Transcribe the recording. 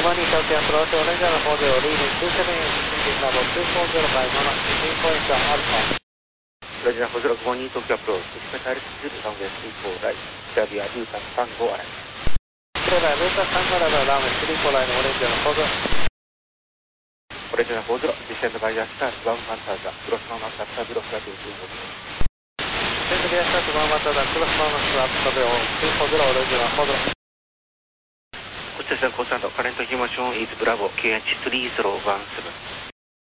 Money Tokyo approach, Orange and 40, leading 27 inches, level 240 by Mama, 16 points Alpha. オレンジャー40、52東京アプローチ、スペシャルスルー、ランウェイ34ライン、キャビアルータ35アライン。 キャビアルータ35アライン、ランウェイ34ライン、オレンジャー40。 オレンジャー40、ディセンドバイアスター、ワンマンターザ、クロスマンマンターザ、ブロスラビュー25。 ディセンドバイアスター、ワンマンターザ、クロスマンマンターザ、ブロスラビュー240、オレンジャー40。 こちらコースタンド、カレントヒモーションイズブラボー、QH3017。